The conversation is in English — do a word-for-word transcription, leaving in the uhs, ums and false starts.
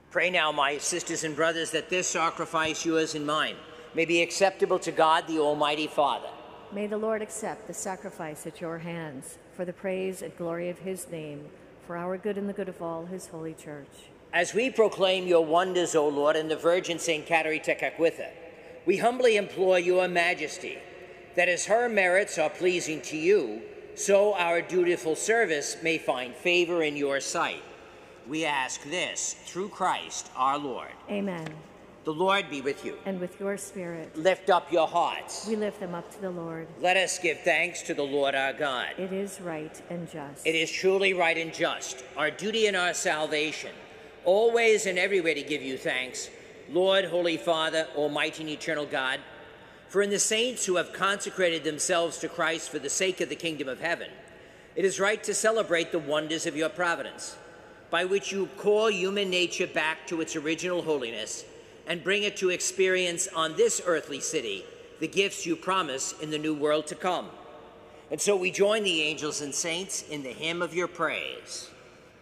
Pray now, my sisters and brothers, that this sacrifice, yours and mine, may be acceptable to God, the Almighty Father. May the Lord accept the sacrifice at your hands for the praise and glory of his name, for our good and the good of all his holy church. As we proclaim your wonders, O Lord, and the Virgin Saint Kateri Tekakwitha, we humbly implore your majesty that as her merits are pleasing to you, so our dutiful service may find favor in your sight. We ask this through Christ our Lord. Amen. The Lord be with you. And with your spirit. Lift up your hearts. We lift them up to the Lord. Let us give thanks to the Lord our God. It is right and just. It is truly right and just, our duty and our salvation, always and everywhere to give you thanks, Lord, Holy Father, Almighty and eternal God. For in the saints who have consecrated themselves to Christ for the sake of the kingdom of heaven, it is right to celebrate the wonders of your providence, by which you call human nature back to its original holiness and bring it to experience on this earthly city the gifts you promise in the new world to come. And so we join the angels and saints in the hymn of your praise.